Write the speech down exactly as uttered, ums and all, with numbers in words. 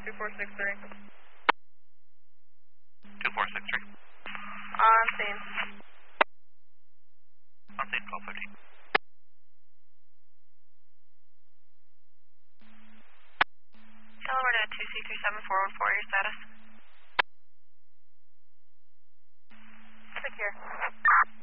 two four six three. two four six three. On scene. On scene, twelve fifty. California two C three seven four one four, your status? Secure.